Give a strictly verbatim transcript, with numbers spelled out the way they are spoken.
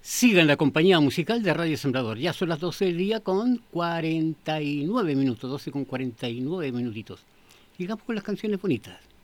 Sigan la compañía musical de Radio Sembrador. Ya son las doce del día con cuarenta y nueve minutos, doce con cuarenta y nueve minutitos. Llegamos con las canciones bonitas.